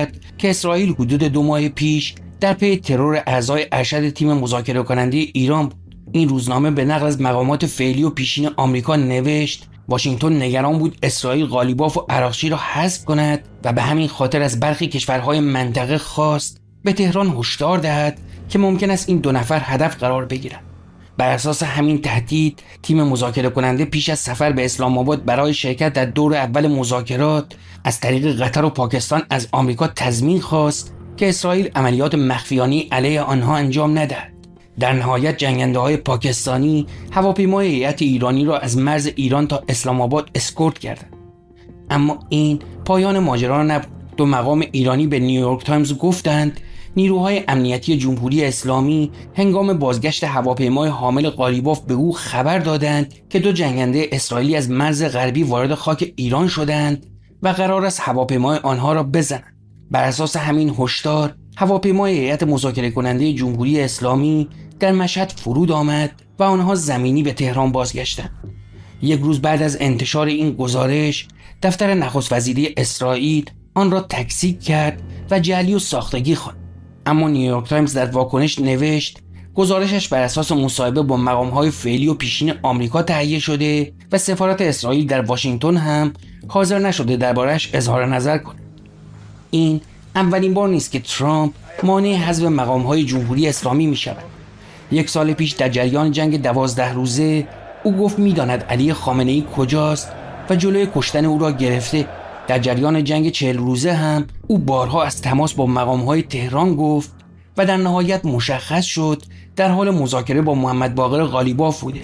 کرد که اسرائیل حدود 2 ماه پیش در پی ترور اعضای ارشد تیم مذاکره کننده ایران بود. این روزنامه به نقل از مقامات فعلی و پیشین آمریکا نوشت واشنگتن نگران بود اسرائیل قالیباف و عراقچی را حذف کند و به همین خاطر از برخی کشورهای منطقه خواست به تهران هشدار دهد که ممکن است این 2 نفر هدف قرار بگیرند. بر اساس همین تهدید تیم مذاکره کننده پیش از سفر به اسلام آباد برای شرکت در دور اول مذاکرات از طریق قطر و پاکستان از آمریکا تضمین خواست که اسرائیل عملیات مخفیانه علیه آنها انجام ندهد. در نهایت جنگنده‌های پاکستانی هواپیمای هیئت ایرانی را از مرز ایران تا اسلام آباد اسکورت کردند. اما این پایان ماجرا نبود. 2 مقام ایرانی به نیویورک تایمز گفتند نیروهای امنیتی جمهوری اسلامی هنگام بازگشت هواپیمای حامل قالیباف به او خبر دادند که 2 جنگنده اسرائیلی از مرز غربی وارد خاک ایران شدند و قرار است هواپیمای آنها را بزنند. بر اساس همین هشدار هواپیمای هیئت مذاکره کننده جمهوری اسلامی در مشهد فرود آمد و آنها زمینی به تهران بازگشتند. 1 روز بعد از انتشار این گزارش دفتر نخست وزیری اسرائیل آن را تکذیب کرد و جعلی و ساختگی خواند. اما نیویورک تایمز در واکنش نوشت گزارشش بر اساس مصاحبه با مقام‌های فعلی و پیشین آمریکا تهیه شده و سفارت اسرائیل در واشنگتن هم حاضر نشده درباره‌اش اظهار نظر کند. این اولین بار نیست که ترامپ مانع حذف مقام‌های جمهوری اسلامی می‌شود. 1 سال پیش در جریان جنگ 12 روزه او گفت می‌داند علی خامنه‌ای کجاست و جلوی کشتن او را گرفته. در جریان جنگ 40 روزه هم او بارها از تماس با مقام‌های تهران گفت و در نهایت مشخص شد در حال مذاکره با محمد باقر قالیباف بوده.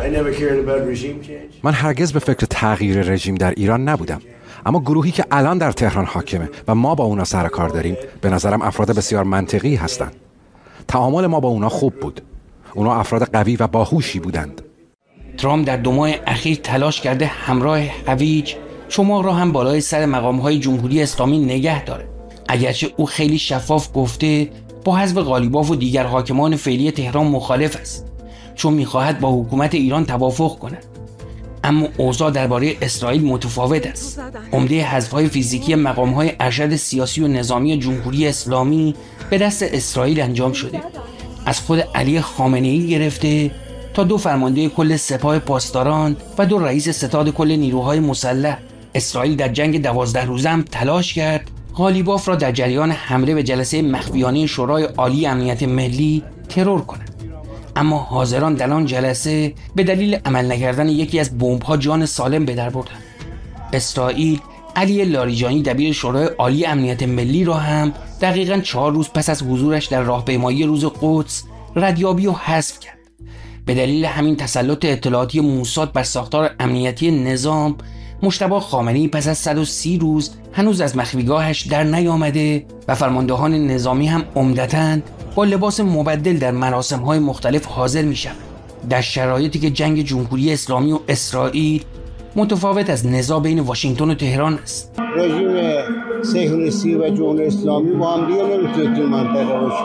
من هرگز به فکر تغییر رژیم در ایران نبودم، اما گروهی که الان در تهران حاکمه و ما با اونا سر کار داریم به نظرم افراد بسیار منطقی هستند. تعامل ما با اونا خوب بود. اونا افراد قوی و باهوشی بودند. ترامپ در 2 ماه اخیر تلاش کرده همراه هویج شما را هم بالای سر مقام‌های جمهوری اسلامی نگه داره. اگرچه او خیلی شفاف گفته با حذف قالیباف و دیگر حاکمان فعلی تهران مخالف است، چون می‌خواهد با حکومت ایران توافق کند. اما اوضاع درباره اسرائیل متفاوت است. عمده حذف‌های فیزیکی مقام‌های ارشد سیاسی و نظامی جمهوری اسلامی به دست اسرائیل انجام شده. از خود علی خامنه‌ای گرفته تا 2 فرمانده کل سپاه پاسداران و 2 رئیس ستاد کل نیروهای مسلح. اسرائیل در جنگ 12 روزه هم تلاش کرد قالیباف را در جریان حمله به جلسه مخفیانه شورای عالی امنیت ملی ترور کند. اما حاضران در آن جلسه به دلیل عمل نکردن یکی از بمب‌ها جان سالم به در بردند. اسرائیل علی لاریجانی دبیر شورای عالی امنیت ملی را هم دقیقاً 4 روز پس از حضورش در راهپیمایی روز قدس ردیابی و حذف کرد. به دلیل همین تسلط اطلاعاتی موساد بر ساختار امنیتی نظام، مجتبی خامنه‌ای پس از 130 روز هنوز از مخفیگاهش در نیامده و فرماندهان نظامی هم عمدتاً با لباس مبدل در مراسم‌های مختلف حاضر می‌شوند. در شرایطی که جنگ جمهوری اسلامی و اسرائیل متفاوت از نزاع بین واشنگتن و تهران است. رژیم صهیونیستی و جمهوری اسلامی با هم دیگه نمیتونه تو منطقه باشه.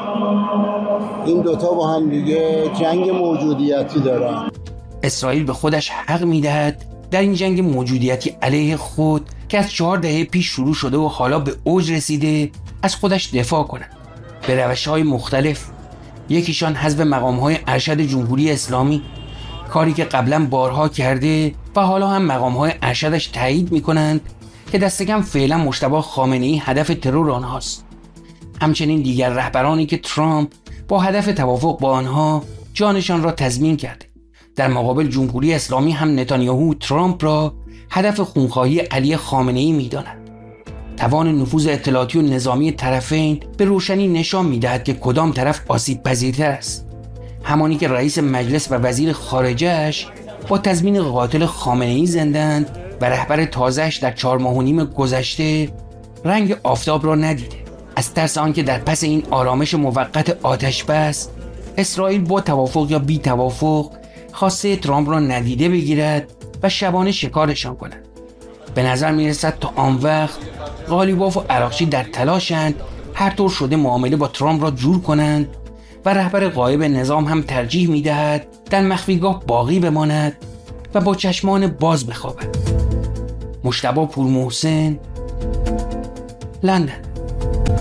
این 2 تا با هم دیگه جنگ موجودیتی دارن. اسرائیل به خودش حق می‌دهد در این جنگ موجودیتی علیه خود که از 4 دهه پیش شروع شده و حالا به اوج رسیده از خودش دفاع کند به روش‌های مختلف. یکیشان حذف مقام‌های ارشد جمهوری اسلامی، کاری که قبلا بارها کرده و حالا هم مقام‌های ارشدش تایید می‌کنند که دست کم فعلا مجتبی خامنه‌ای هدف ترور آنهاست. همچنین دیگر رهبرانی که ترامپ با هدف توافق با آنها جانشان را تضمین کرده. در مقابل جمهوری اسلامی هم نتانیاهو ترامپ را هدف خونخواهی علی خامنه‌ای می‌داند. توان نفوذ اطلاعاتی و نظامی طرفین به روشنی نشان می‌دهد که کدام طرف آسیب پذیرتر است. همانی که رئیس مجلس و وزیر خارجه‌اش با تضمین قاتل خامنه‌ای زندند و رهبر تازه‌اش در 4 ماه و نیم گذشته رنگ آفتاب را ندیده. از ترس آنکه در پس این آرامش موقت آتش بس اسرائیل با توافق یا بی توافق خواسته ترامپ را ندیده بگیرد و شبانه شکارشان کند. به نظر میرسد تا آن وقت قالیباف و عراقچی در تلاشند هر طور شده معامله با ترامپ را جور کنند و رهبر غایب نظام هم ترجیح میدهد در مخفیگاه باقی بماند و با چشمان باز بخوابد. مجتبی پورمحسن، لندن.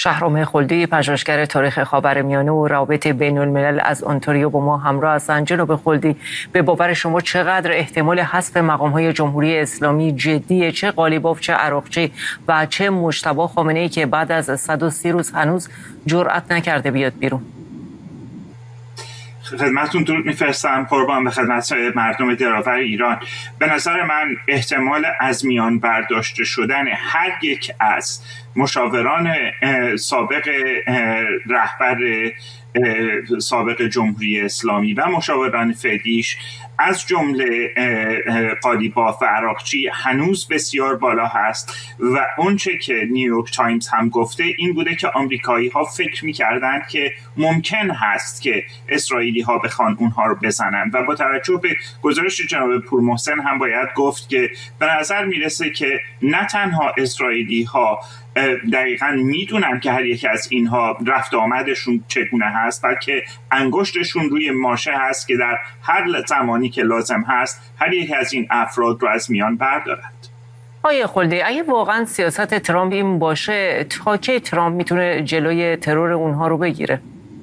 شهرام خلدی، پژوهشگر تاریخ خاورمیانه و روابط بین الملل از انتاریو با ما همراه هستند. جناب خلدی، به باور شما چقدر احتمال حذف مقام‌های جمهوری اسلامی جدیه؟ چه قالیباف، چه عراقچی و چه مجتبی خامنه‌ای که بعد از 130 روز هنوز جرأت نکرده بیاد بیرون؟ خدمتتون درود میفرستم قربان، به خدمت مردم دلاور ایران. به نظر من احتمال از میان برداشته شدن هر یک از مشاوران سابق رهبر سابق جمهوری اسلامی و مشاوران فعلیش از جمله قالیباف و عراقچی هنوز بسیار بالا هست و اونچه که نیویورک تایمز هم گفته این بوده که آمریکایی ها فکر می‌کردند که ممکن هست که اسرائیلی ها بخوان اونها رو بزنن و با توجه به گزارش جناب پورمحسن هم باید گفت که به نظر میرسه که نه تنها اسرائیلی ها دقیقاً میدونن که هر یک از اینها رفت آمدشون چگونه هست، بلکه انگشتشون روی ماشه هست که در هر زمانی که لازم هست هر یک از این افراد رو از میان بردارد. آقای خلدی، اگه واقعاً سیاست ترامپ این باشه، تا کی ترامپ میتونه جلوی ترور اونها رو بگیره؟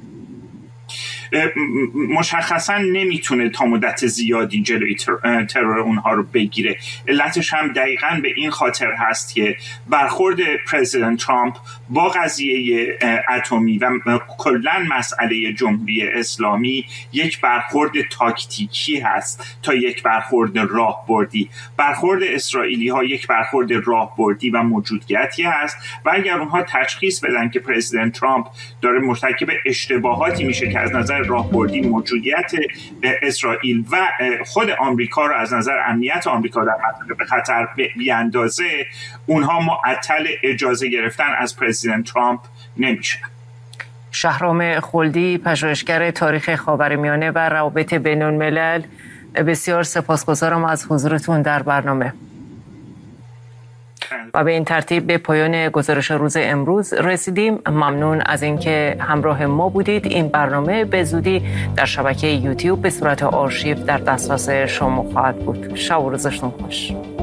مشخصا نمیتونه تا مدت زیادی جلوی ترور اونها رو بگیره. علتش هم دقیقاً به این خاطر هست که برخورد پرزیدنت ترامپ با قضیه اتمی و کلاً مسئله جمهوری اسلامی یک برخورد تاکتیکی هست تا یک برخورد راهبردی. برخورد اسرائیلی ها یک برخورد راهبردی و موجودیتی هست و اگر اونها تشخیص بدن که پرزیدنت ترامپ داره مرتکب اشتباهاتی میشه که از نظر راهبردی موجودیت اسرائیل و خود آمریکا رو از نظر امنیت آمریکا در منطقه به خطر بیاندازه، اونها معطل اجازه گرفتن از پرزیدنت ترامپ نمیشن. شهرام خلدی، پژوهشگر تاریخ خاورمیانه و روابط بین الملل، بسیار سپاسگزارم از حضورتون در برنامه. و به این ترتیب به پایان گزارش روز امروز رسیدیم. ممنون از اینکه همراه ما بودید. این برنامه به زودی در شبکه یوتیوب به صورت آرشیو در دسترس شما خواهد بود. شب و روزتون خوش.